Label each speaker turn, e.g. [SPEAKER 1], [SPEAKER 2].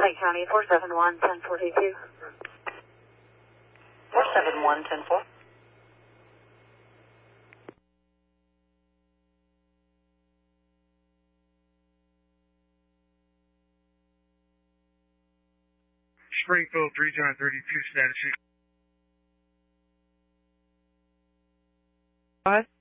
[SPEAKER 1] Lake County, 471-1042.
[SPEAKER 2] 471-10-4.
[SPEAKER 3] Springfield, 3 John 32, status.
[SPEAKER 4] Go ahead.